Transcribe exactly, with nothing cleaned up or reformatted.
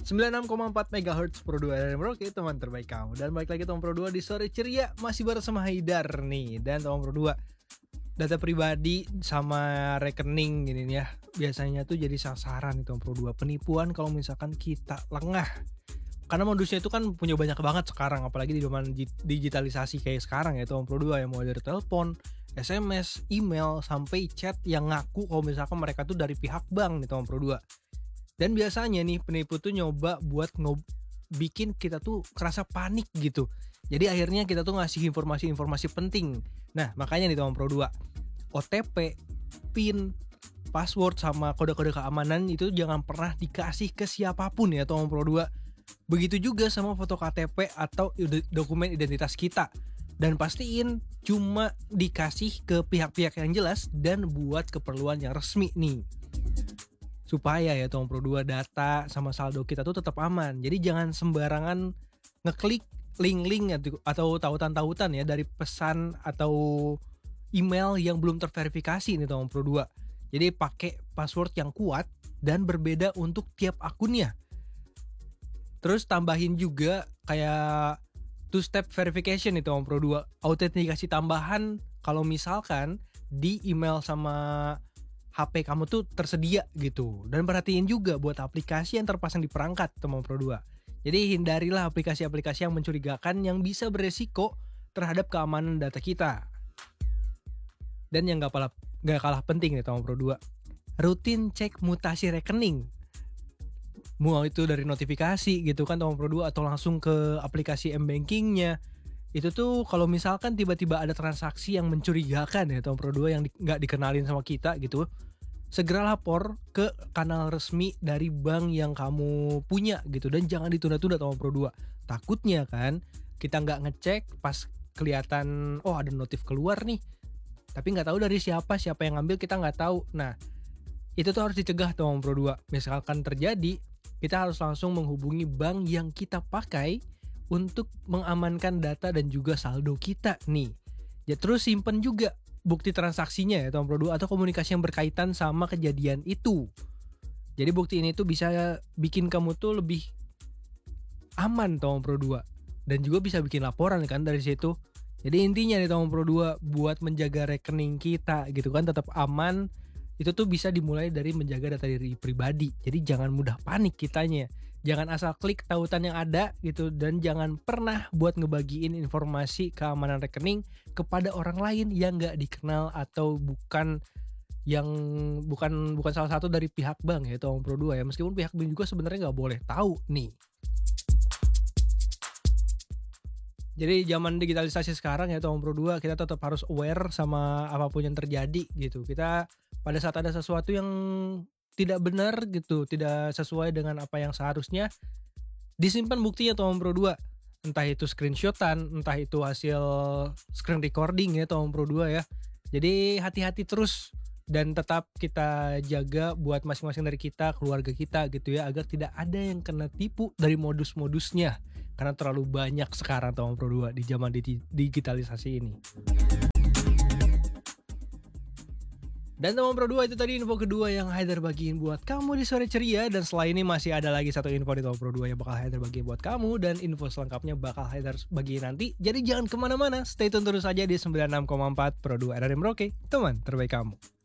sembilan puluh enam koma empat megahertz Pro dua R R Merauke, teman terbaik kamu. Dan balik lagi teman Pro dua di sore ceria, masih bersama Haidar nih. Dan teman Pro dua, data pribadi sama rekening gini nih ya, biasanya tuh jadi sasaran nih teman Pro dua. Penipuan kalau misalkan kita lengah. Karena modusnya itu kan punya banyak banget sekarang, apalagi di zaman digitalisasi kayak sekarang ya teman Pro dua, yang mulai dari telepon, S M S, email, sampai chat yang ngaku kalau misalkan mereka tuh dari pihak bank nih teman Pro dua. Dan biasanya nih penipu tuh nyoba buat ngob bikin kita tuh kerasa panik gitu. Jadi akhirnya kita tuh ngasih informasi-informasi penting. Nah makanya nih teman Pro dua, O T P, PIN, password sama kode-kode keamanan itu jangan pernah dikasih ke siapapun ya teman Pro dua. Begitu juga sama foto K T P atau dokumen identitas kita. Dan pastiin cuma dikasih ke pihak-pihak yang jelas dan buat keperluan yang resmi nih. Supaya ya teman Pro dua, data sama saldo kita tuh tetap aman. Jadi jangan sembarangan ngeklik link-link atau tautan-tautan ya dari pesan atau email yang belum terverifikasi nih teman Pro dua. Jadi pakai password yang kuat dan berbeda untuk tiap akunnya. Terus tambahin juga kayak two step verification nih teman Pro dua. Autentikasi tambahan kalau misalkan di email sama H P kamu tuh tersedia gitu. Dan perhatiin juga buat aplikasi yang terpasang di perangkat teman Pro dua. Jadi hindarilah aplikasi-aplikasi yang mencurigakan yang bisa beresiko terhadap keamanan data kita. Dan yang gak kalah, gak kalah penting nih teman Pro dua, rutin cek mutasi rekening. Mau itu dari notifikasi gitu kan teman Pro dua, atau langsung ke aplikasi m-bankingnya. Itu tuh kalau misalkan tiba-tiba ada transaksi yang mencurigakan ya teman Pro dua yang di, gak dikenalin sama kita gitu, segera lapor ke kanal resmi dari bank yang kamu punya gitu. Dan jangan ditunda-tunda teman Pro dua. Takutnya kan kita gak ngecek pas kelihatan oh ada notif keluar nih, tapi gak tahu dari siapa, siapa yang ngambil kita gak tahu. Nah itu tuh harus dicegah teman Pro dua. Misalkan terjadi, kita harus langsung menghubungi bank yang kita pakai untuk mengamankan data dan juga saldo kita nih. Ya terus simpen juga bukti transaksinya ya teman Pro dua, atau komunikasi yang berkaitan sama kejadian itu. Jadi bukti ini tuh bisa bikin kamu tuh lebih aman teman Pro dua, dan juga bisa bikin laporan kan dari situ. Jadi intinya nih teman Pro dua, buat menjaga rekening kita gitu kan tetap aman, itu tuh bisa dimulai dari menjaga data diri pribadi. Jadi jangan mudah panik kitanya. Jangan asal klik tautan yang ada gitu, dan jangan pernah buat ngebagiin informasi keamanan rekening kepada orang lain yang gak dikenal atau bukan yang bukan bukan salah satu dari pihak bank ya teman Pro dua ya. Meskipun pihak bank juga sebenarnya gak boleh tahu nih. Jadi zaman digitalisasi sekarang ya teman Pro dua, kita tetap harus aware sama apapun yang terjadi gitu. Kita pada saat ada sesuatu yang tidak benar gitu, tidak sesuai dengan apa yang seharusnya, disimpan buktinya teman Pro dua. Entah itu screenshotan, entah itu hasil screen recording ya teman Pro dua ya. Jadi hati-hati terus, dan tetap kita jaga buat masing-masing dari kita, keluarga kita gitu ya, agar tidak ada yang kena tipu dari modus-modusnya. Karena terlalu banyak sekarang teman Pro dua di zaman digitalisasi ini. Dan teman Pro dua, itu tadi info kedua yang Haidar bagiin buat kamu di sore ceria. Dan setelah ini masih ada lagi satu info di teman Pro dua yang bakal Haidar bagiin buat kamu, dan info selengkapnya bakal Haidar bagiin nanti. Jadi jangan kemana-mana, stay tune terus aja di sembilan puluh enam koma empat Pro dua R R Merauke, teman terbaik kamu.